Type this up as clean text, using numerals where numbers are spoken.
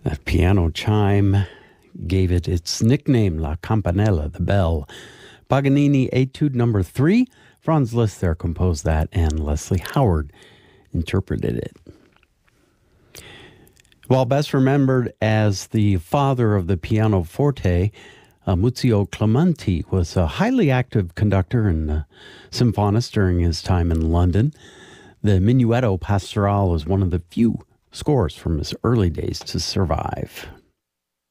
That piano chime gave it its nickname, La Campanella, the bell. Paganini Etude Number 3. Franz Liszt there composed that, and Leslie Howard interpreted it. While best remembered as the father of the pianoforte, Muzio Clementi was a highly active conductor and symphonist during his time in London. The Minuetto Pastorale is one of the few scores from his early days to survive.